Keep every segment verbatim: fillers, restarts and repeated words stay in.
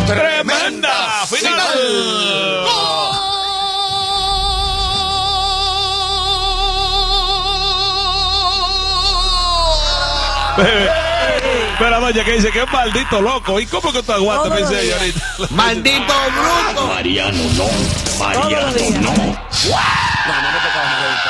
Tremenda final. Pero doña que dice que es maldito loco. ¿Y cómo que tú aguantas, mi señorita? Maldito bruto. Mariano no. Mariano no. No, no me tocaba,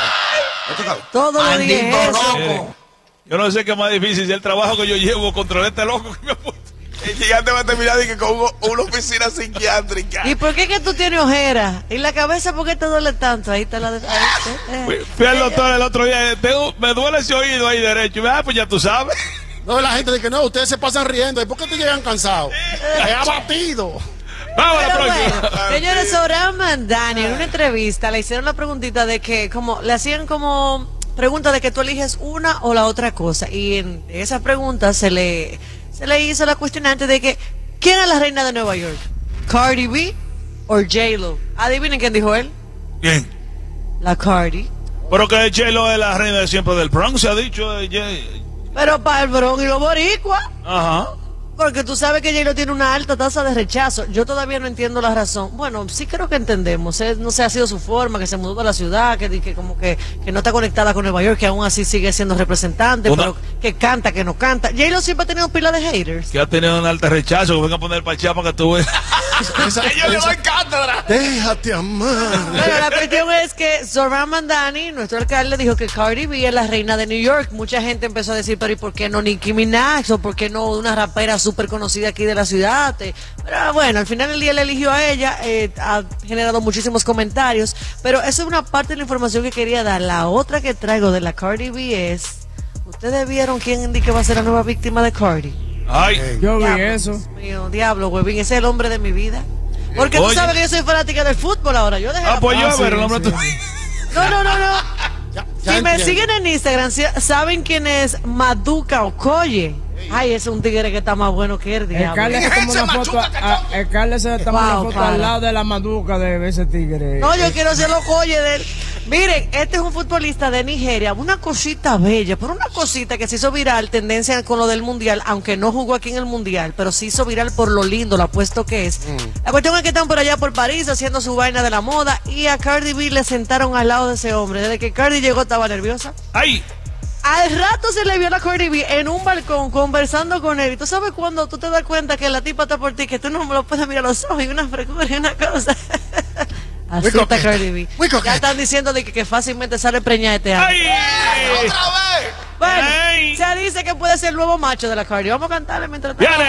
me tocaba. Todo lo día loco. Eh, yo no sé qué es más difícil, si el trabajo que yo llevo contra este loco que me ha puesto. El gigante va a terminar de que con una oficina psiquiátrica. ¿Y por qué que tú tienes ojeras? ¿Y la cabeza por qué te duele tanto? Ahí está la... De... Fui, fui al doctor el otro día, tengo, me duele ese oído ahí derecho. Ah, pues ya tú sabes. No, la gente dice que no, ustedes se pasan riendo. ¿Y por qué te llegan cansados? He abatido. Vamos a la Pero próxima. bueno, señores, Zohrán Mandani en una entrevista le hicieron la preguntita de que, como, le hacían como pregunta de que tú eliges una o la otra cosa. Y en esas preguntas se le, se le hizo la cuestionante de que, ¿quién es la reina de Nueva York? ¿Cardi B o J-Lo? Adivinen quién dijo él. Bien. La Cardi. Pero que J-Lo es la reina de siempre del Bronx, se ha dicho. eh, J- Pero para el Bronx y los boricuas. Ajá. Porque tú sabes que J-Lo tiene una alta tasa de rechazo. Yo todavía no entiendo la razón. Bueno, sí creo que entendemos. Eh, No sé, ha sido su forma, que se mudó de la ciudad, que, que como que, que no está conectada con Nueva York, que aún así sigue siendo representante, Una- pero que canta, que no canta. J-Lo siempre ha tenido pila de haters. Que ha tenido un alto rechazo, que venga a poner parchá para que tú veas. Esa- Ellos le esa- dan cátedra. Déjate amar. Bueno, la cuestión es que Zohrán Mandani, nuestro alcalde, dijo que Cardi B es la reina de New York. Mucha gente empezó a decir, pero ¿y por qué no Nicki Minaj? ¿O por qué no una rapera súper conocida aquí de la ciudad? Eh, Pero bueno, al final del día le eligió a ella, eh, ha generado muchísimos comentarios, pero esa es una parte de la información que quería dar. La otra que traigo de la Cardi B es, ¿ustedes vieron quién indica va a ser la nueva víctima de Cardi? Ay. Yo vi Diablo, eso. Dios mío, diablo, huevín, ese es el hombre de mi vida. Porque tú Oye. sabes que yo soy fanática del fútbol ahora. Yo dejé Ah, la pues yo, Ah, a ver, sí, el hombre sí. tú. No, no, no, no. Ya- ya Si me entiendo. siguen en Instagram, si- saben quién es Maduka Okoye. Ay, ese es un tigre que está más bueno que él, El diablo. Carles se toma una foto, a- a- el Carles se toma Wow, una foto para. al lado de la maduca de ese tigre. No, yo quiero ser Okoye de él. Miren, este es un futbolista de Nigeria, una cosita bella, pero una cosita que se hizo viral, tendencia con lo del Mundial, aunque no jugó aquí en el Mundial, pero se hizo viral por lo lindo, lo apuesto que es. La cuestión es que están por allá por París haciendo su vaina de la moda y a Cardi B le sentaron al lado de ese hombre. Desde que Cardi llegó estaba nerviosa. Ay. Al rato se le vio a la Cardi B en un balcón conversando con él. Y tú sabes cuando tú te das cuenta que la tipa está por ti, que tú no me lo puedes mirar a los ojos y una frescura y una cosa. Así Muy está coqueta, Cardi B. muy coqueta. Ya están diciendo de que, que fácilmente sale preñada este año. Ay. ¡Otra vez! Bueno, Ay. se dice que puede ser el nuevo macho de la Cardi. Vamos a cantarle mientras tanto. Viene.